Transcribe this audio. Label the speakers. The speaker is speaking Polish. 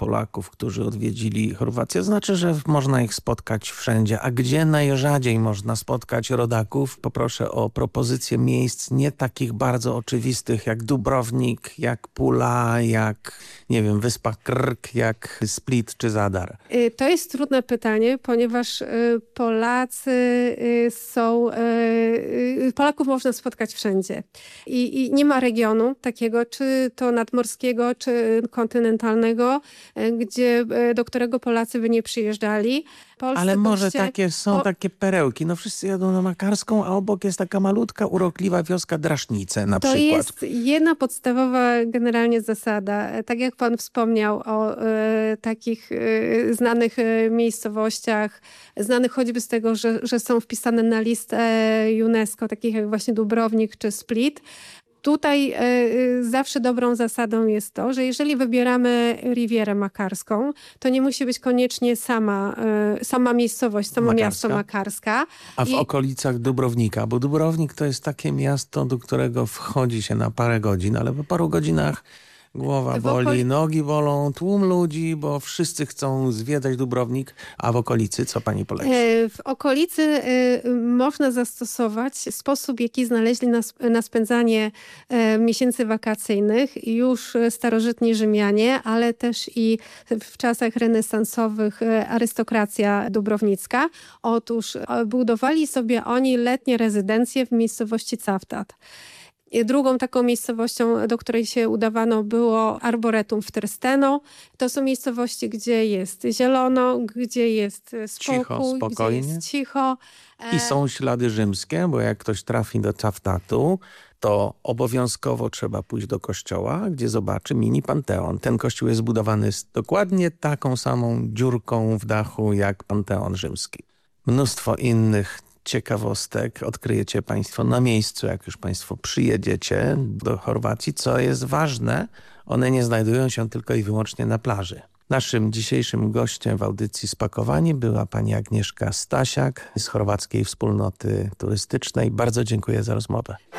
Speaker 1: Polaków, którzy odwiedzili Chorwację. Znaczy, że można ich spotkać wszędzie. A gdzie najrzadziej można spotkać rodaków? Poproszę o propozycję miejsc nie takich bardzo oczywistych jak Dubrownik, jak Pula, jak, nie wiem, Wyspa Krk, jak Split czy Zadar.
Speaker 2: To jest trudne pytanie, ponieważ Polaków można spotkać wszędzie. I nie ma regionu takiego, czy to nadmorskiego, czy kontynentalnego, do którego Polacy by nie przyjeżdżali.
Speaker 1: Ale może są takie perełki. No wszyscy jadą na Makarską, a obok jest taka malutka, urokliwa wioska Drasznice na przykład.
Speaker 2: To jest jedna podstawowa generalnie zasada. Tak jak pan wspomniał o takich znanych miejscowościach, znanych choćby z tego, że są wpisane na listę UNESCO, takich jak właśnie Dubrownik czy Split. Tutaj zawsze dobrą zasadą jest to, że jeżeli wybieramy Rivierę Makarską, to nie musi być koniecznie sama miejscowość, samo miasto Makarska.
Speaker 1: A w okolicach Dubrownika, bo Dubrownik to jest takie miasto, do którego wchodzi się na parę godzin, ale po paru godzinach głowa boli, nogi bolą, tłum ludzi, bo wszyscy chcą zwiedzać Dubrownik, a w okolicy co pani poleci?
Speaker 2: W okolicy można zastosować sposób, jaki znaleźli na spędzanie miesięcy wakacyjnych już starożytni Rzymianie, ale też i w czasach renesansowych arystokracja dubrownicka. Otóż budowali sobie oni letnie rezydencje w miejscowości Cavtat. Drugą taką miejscowością, do której się udawano, było Arboretum w Trsteno. To są miejscowości, gdzie jest zielono, gdzie jest spokój, gdzie jest cicho.
Speaker 1: I są ślady rzymskie, bo jak ktoś trafi do Cavtatu, to obowiązkowo trzeba pójść do kościoła, gdzie zobaczy mini Panteon. Ten kościół jest zbudowany z dokładnie taką samą dziurką w dachu jak Panteon rzymski. Mnóstwo innych ciekawostek odkryjecie państwo na miejscu, jak już państwo przyjedziecie do Chorwacji. Co jest ważne, one nie znajdują się tylko i wyłącznie na plaży. Naszym dzisiejszym gościem w audycji Spakowanie była pani Agnieszka Stasiak z Chorwackiej Wspólnoty Turystycznej. Bardzo dziękuję za rozmowę.